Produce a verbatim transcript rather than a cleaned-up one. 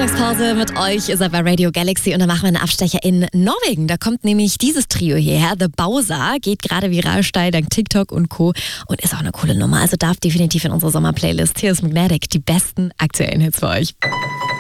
Mittagspause mit euch ist er bei Radio Galaxy und da machen wir einen Abstecher in Norwegen. Da kommt nämlich dieses Trio hierher, The Bowser, geht gerade viral steil dank TikTok und Co. und ist auch eine coole Nummer, also darf definitiv in unsere Sommerplaylist. Hier ist Magnetic, die besten aktuellen Hits für euch.